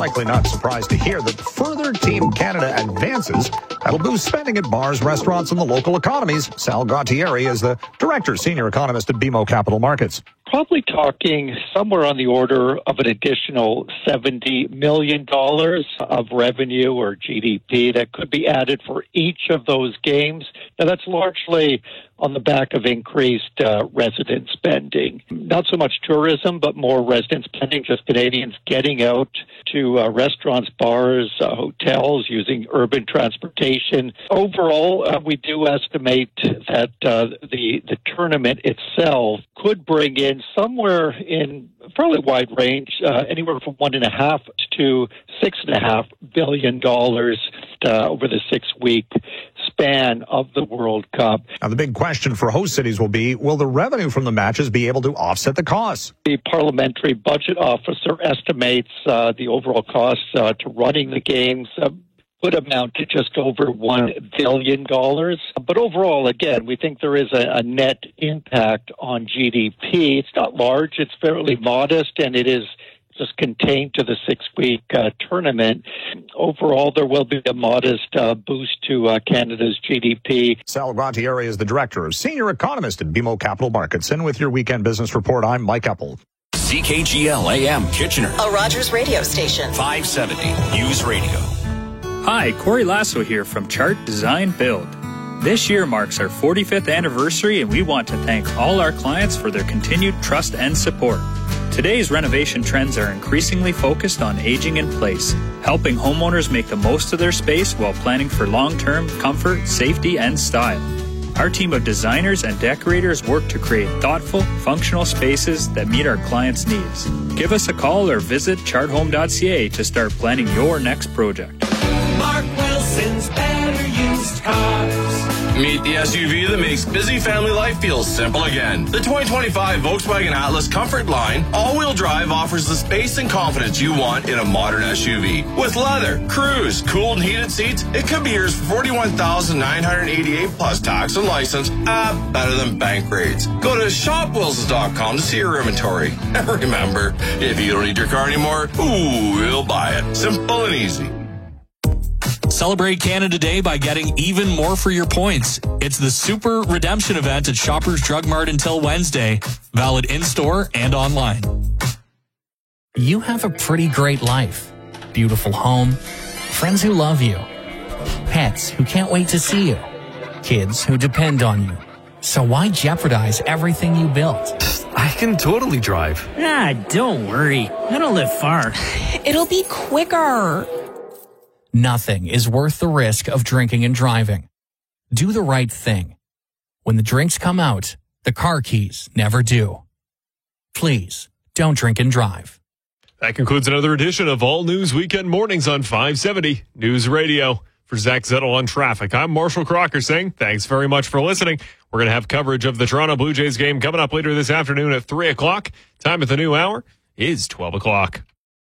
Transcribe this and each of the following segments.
likely not surprised to hear that further Team Canada advances that'll boost spending at bars, restaurants, and the local economies. Sal Gautieri is the director, senior economist at BMO Capital Markets. Probably talking somewhere on the order of an additional $70 million of revenue or GDP that could be added for each of those games. Now, that's largely on the back of increased resident spending. Not so much tourism, but more resident spending, just Canadians getting out to restaurants, bars, hotels, using urban transportation. Overall, we do estimate that the tournament itself could bring in somewhere in a fairly wide range, anywhere from $1.5 to $6.5 billion over the 6-week span of the World Cup. Now, the big question for host cities will be, will the revenue from the matches be able to offset the costs? The parliamentary budget officer estimates the overall costs to running the games would amount to just over $1 billion. But overall, again, we think there is a net impact on GDP. It's not large, it's fairly modest, and it is just contained to the 6-week tournament. Overall, there will be a modest boost to Canada's GDP. Sal Gautieri is the director of senior economist at BMO Capital Markets. And with your weekend business report, I'm Mike Eppel. CKGL AM Kitchener, a Rogers radio station. 570 News Radio. Hi, Corey Lasso here from Chart Design Build. This year marks our 45th anniversary, and we want to thank all our clients for their continued trust and support. Today's renovation trends are increasingly focused on aging in place, helping homeowners make the most of their space while planning for long-term comfort, safety, and style. Our team of designers and decorators work to create thoughtful, functional spaces that meet our clients' needs. Give us a call or visit charthome.ca to start planning your next project. Mark Wilson's Better Used Cars. Meet the SUV that makes busy family life feel simple again. The 2025 Volkswagen Atlas Comfort Line all-wheel drive offers the space and confidence you want in a modern SUV. With leather, cruise, cooled and heated seats, it could be yours for $41,988 plus tax and license. Better than bank rates. Go to shopwilsons.com to see your inventory. And remember, if you don't need your car anymore, we'll buy it. Simple and easy. Celebrate Canada Day by getting even more for your points. It's the Super Redemption event at Shoppers Drug Mart until Wednesday. Valid in-store and online. You have a pretty great life. Beautiful home. Friends who love you. Pets who can't wait to see you. Kids who depend on you. So why jeopardize everything you built? I can totally drive. Don't worry. I don't live far. It'll be quicker. Nothing is worth the risk of drinking and driving. Do the right thing. When the drinks come out, the car keys never do. Please, don't drink and drive. That concludes another edition of All News Weekend Mornings on 570 News Radio. For Zach Zettel on traffic, I'm Marshall Crocker saying thanks very much for listening. We're going to have coverage of the Toronto Blue Jays game coming up later this afternoon at 3 o'clock. Time at the new hour is 12 o'clock.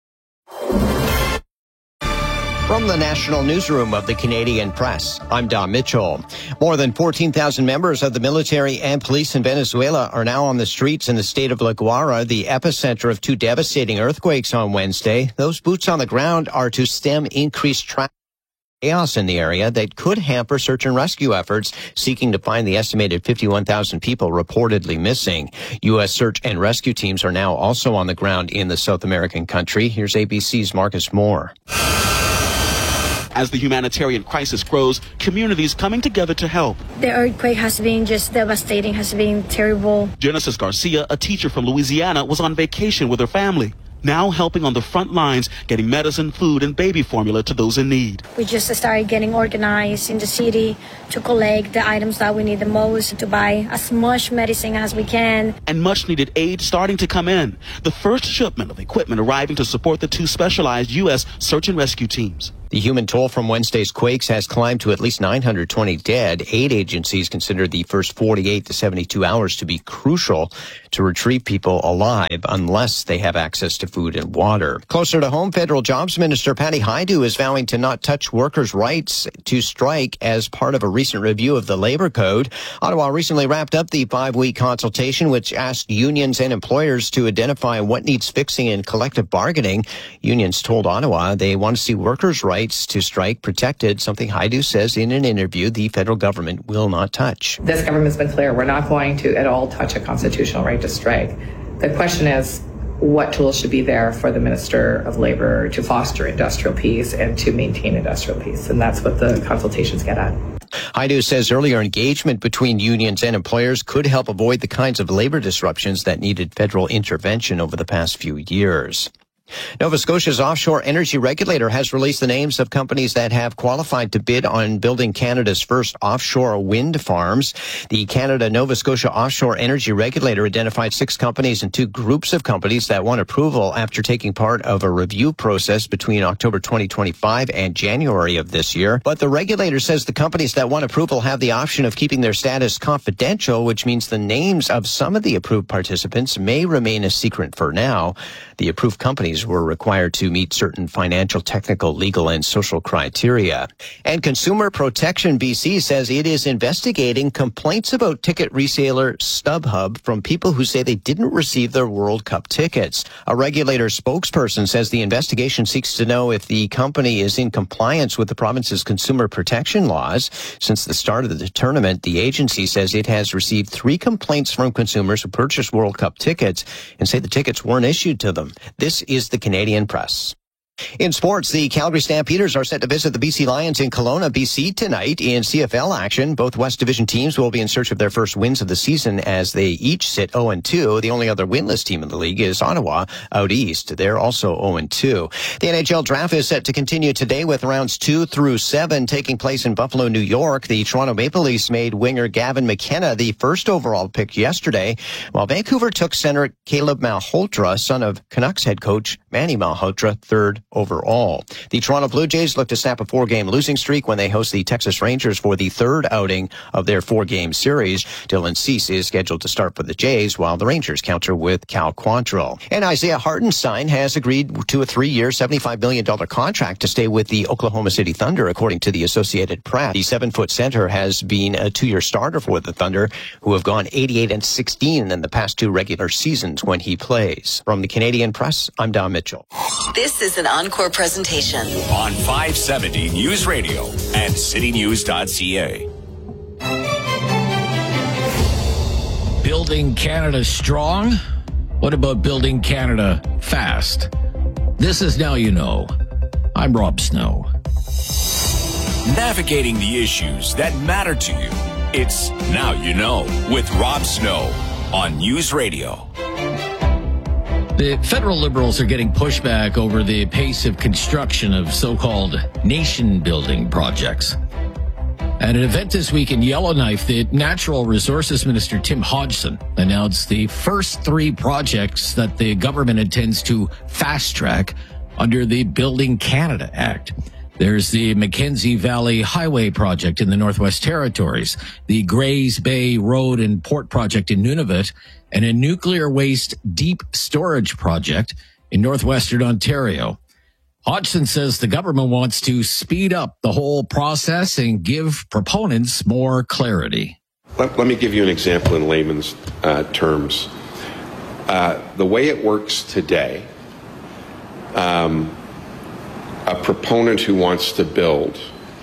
From the National Newsroom of the Canadian Press, I'm Don Mitchell. More than 14,000 members of the military and police in Venezuela are now on the streets in the state of La Guaira, the epicenter of 2 devastating earthquakes on Wednesday. Those boots on the ground are to stem increased chaos in the area that could hamper search and rescue efforts seeking to find the estimated 51,000 people reportedly missing. U.S. search and rescue teams are now also on the ground in the South American country. Here's ABC's Marcus Moore. As the humanitarian crisis grows, communities coming together to help. The earthquake has been just devastating, has been terrible. Genesis Garcia, a teacher from Louisiana, was on vacation with her family, now helping on the front lines, getting medicine, food, and baby formula to those in need. We just started getting organized in the city to collect the items that we need the most, to buy as much medicine as we can. And much needed aid starting to come in. The first shipment of equipment arriving to support the 2 specialized U.S. search and rescue teams. The human toll from Wednesday's quakes has climbed to at least 920 dead. Aid agencies consider the first 48 to 72 hours to be crucial to retrieve people alive unless they have access to food and water. Closer to home, Federal Jobs Minister Patty Hajdu is vowing to not touch workers' rights to strike as part of a recent review of the labor code. Ottawa recently wrapped up the 5-week consultation, which asked unions and employers to identify what needs fixing in collective bargaining. Unions told Ottawa they want to see workers' rights to strike protected, something Hajdu says in an interview the federal government will not touch. This government's been clear, we're not going to at all touch a constitutional right to strike. The question is, what tools should be there for the Minister of Labour to foster industrial peace and to maintain industrial peace? And that's what the consultations get at. Hajdu says earlier engagement between unions and employers could help avoid the kinds of labor disruptions that needed federal intervention over the past few years. Nova Scotia's offshore energy regulator has released the names of companies that have qualified to bid on building Canada's first offshore wind farms. The Canada-Nova Scotia Offshore Energy Regulator identified 6 companies and 2 groups of companies that won approval after taking part of a review process between October 2025 and January of this year. But the regulator says the companies that won approval have the option of keeping their status confidential, which means the names of some of the approved participants may remain a secret for now. The approved companies were required to meet certain financial, technical, legal, and social criteria. And Consumer Protection BC says it is investigating complaints about ticket reseller StubHub from people who say they didn't receive their World Cup tickets. A regulator spokesperson says the investigation seeks to know if the company is in compliance with the province's consumer protection laws. Since the start of the tournament, the agency says it has received 3 complaints from consumers who purchased World Cup tickets and say the tickets weren't issued to them. This is the Canadian Press. In sports, the Calgary Stampeders are set to visit the BC Lions in Kelowna, BC tonight in CFL action. Both West Division teams will be in search of their first wins of the season as they each sit 0-2. The only other winless team in the league is Ottawa out east. They're also 0-2. The NHL draft is set to continue today with rounds 2 through 7 taking place in Buffalo, New York. The Toronto Maple Leafs made winger Gavin McKenna the first overall pick yesterday, while Vancouver took center Caleb Malhotra, son of Canucks head coach Manny Malhotra, third overall. The Toronto Blue Jays look to snap a 4-game losing streak when they host the Texas Rangers for the 3rd outing of their 4-game series. Dylan Cease is scheduled to start for the Jays, while the Rangers counter with Cal Quantrill. And Isaiah Hartenstein has agreed to a 3-year, $75 million contract to stay with the Oklahoma City Thunder, according to the Associated Press. The 7-foot center has been a 2-year starter for the Thunder, who have gone 88-16 in the past 2 regular seasons when he plays. From the Canadian Press, I'm Don Mitchell. This is an Encore presentation on 570 News Radio and citynews.ca. Building Canada strong? What about building Canada fast? This is Now You Know. I'm Rob Snow. Navigating the issues that matter to you. It's Now You Know with Rob Snow on News Radio. The federal Liberals are getting pushback over the pace of construction of so-called nation-building projects. At an event this week in Yellowknife, the Natural Resources Minister Tim Hodgson announced the first 3 projects that the government intends to fast-track under the Building Canada Act. There's the Mackenzie Valley Highway project in the Northwest Territories, the Grays Bay Road and Port project in Nunavut, and a nuclear waste deep storage project in northwestern Ontario. Hodgson says the government wants to speed up the whole process and give proponents more clarity. Let me give you an example in layman's terms. The way it works today, a proponent who wants to build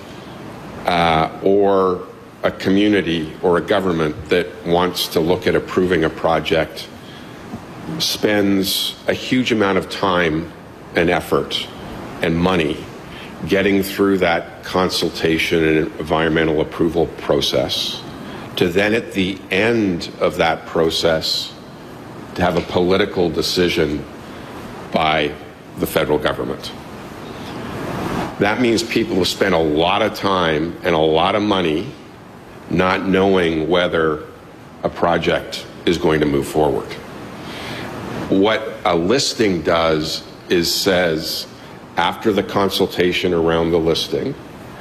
or a community or a government that wants to look at approving a project spends a huge amount of time and effort and money getting through that consultation and environmental approval process to then at the end of that process to have a political decision by the federal government. That means people have spent a lot of time and a lot of money not knowing whether a project is going to move forward. What a listing does is says, after the consultation around the listing,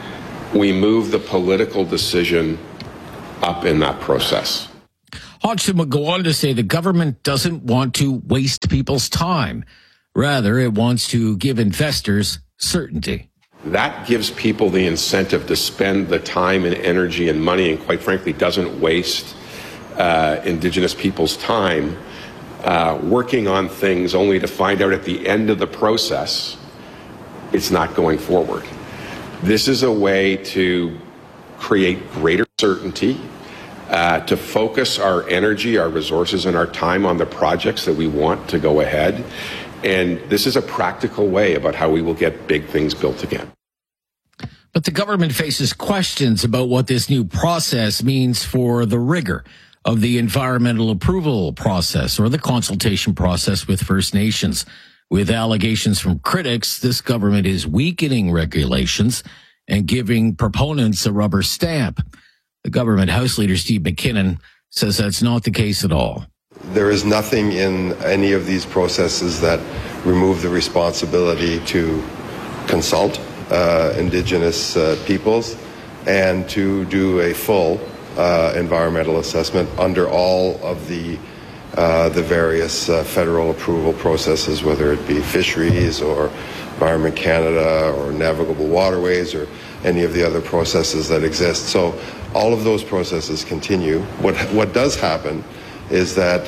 we move the political decision up in that process. Hodgson would go on to say the government doesn't want to waste people's time. Rather, it wants to give investors certainty. That gives people the incentive to spend the time and energy and money, and quite frankly doesn't waste Indigenous people's time working on things only to find out at the end of the process it's not going forward. This is a way to create greater certainty, to focus our energy, our resources, and our time on the projects that we want to go ahead. And this is a practical way about how we will get big things built again. But the government faces questions about what this new process means for the rigor of the environmental approval process or the consultation process with First Nations. With allegations from critics, this government is weakening regulations and giving proponents a rubber stamp. The government House Leader Steve McKinnon says that's not the case at all. There is nothing in any of these processes that remove the responsibility to consult Indigenous peoples and to do a full environmental assessment under all of the various federal approval processes, whether it be fisheries or Environment Canada or navigable waterways or any of the other processes that exist. So all of those processes continue. What does happen is that,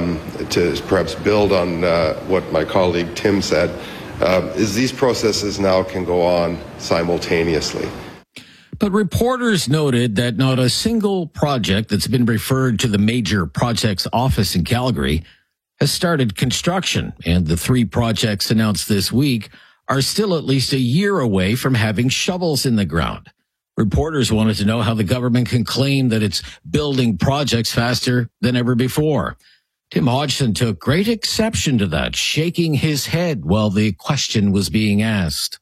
to perhaps build on what my colleague Tim said, is these processes now can go on simultaneously. But reporters noted that not a single project that's been referred to the Major Projects Office in Calgary has started construction, and the 3 projects announced this week are still at least a year away from having shovels in the ground. Reporters wanted to know how the government can claim that it's building projects faster than ever before. Tim Hodgson took great exception to that, shaking his head while the question was being asked.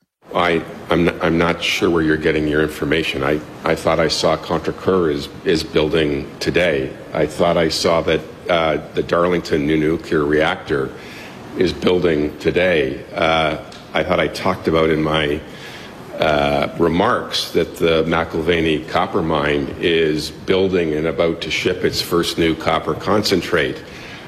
I'm not sure where you're getting your information. I thought I saw Contrecoeur is building today. I thought I saw that the Darlington new nuclear reactor is building today. I thought I talked about in my remarks that the McIlvany copper mine is building and about to ship its first new copper concentrate.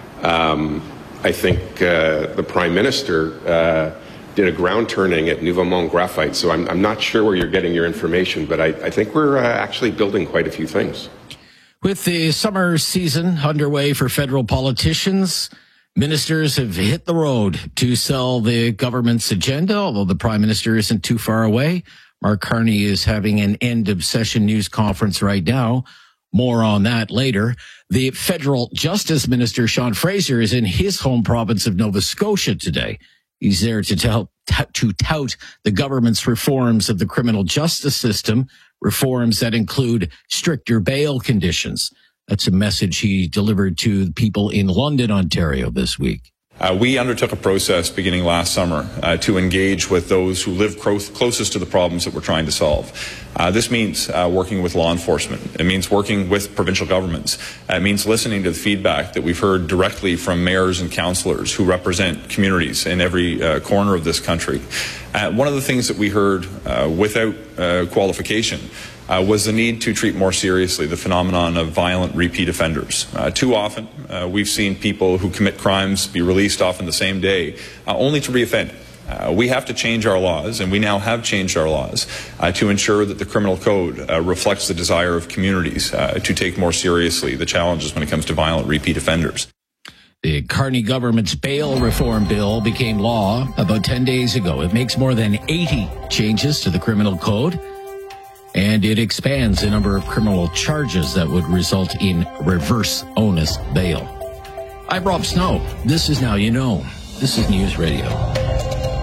I think the Prime Minister did a ground turning at Nouveau-Mont Graphite, so I'm not sure where you're getting your information, but I think we're actually building quite a few things. With the summer season underway for federal politicians, ministers have hit the road to sell the government's agenda, although the Prime Minister isn't too far away. Mark Carney is having an end-of-session news conference right now. More on that later. The federal Justice Minister, Sean Fraser, is in his home province of Nova Scotia today. He's there to tout the government's reforms of the criminal justice system, reforms that include stricter bail conditions. That's a message he delivered to people in London, Ontario this week. We undertook a process beginning last summer to engage with those who live closest to the problems that we're trying to solve. This means working with law enforcement. It means working with provincial governments. It means listening to the feedback that we've heard directly from mayors and councillors who represent communities in every corner of this country. One of the things that we heard without qualification was the need to treat more seriously the phenomenon of violent repeat offenders. Too often, we've seen people who commit crimes be released often the same day, only to reoffend. We have to change our laws, and we now have changed our laws to ensure that the criminal code reflects the desire of communities to take more seriously the challenges when it comes to violent repeat offenders. The Carney government's bail reform bill became law about 10 days ago. It makes more than 80 changes to the criminal code, and it expands the number of criminal charges that would result in reverse onus bail. I'm Rob Snow. This is Now You Know. This is News Radio.